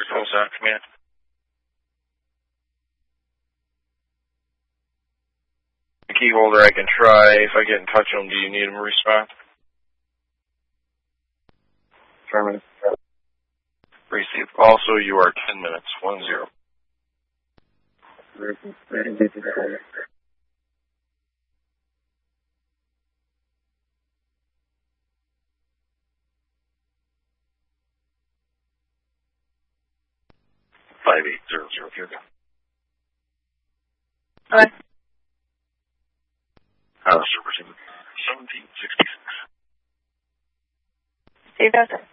Full Sound Command. The key holder I can try. If I get in touch with him, do you need him to respond? Affirmative. Receive. Also, you are 10 minutes. 1-0. Five 800. Here we go. Okay. Servicing 1766. Steve Dawson.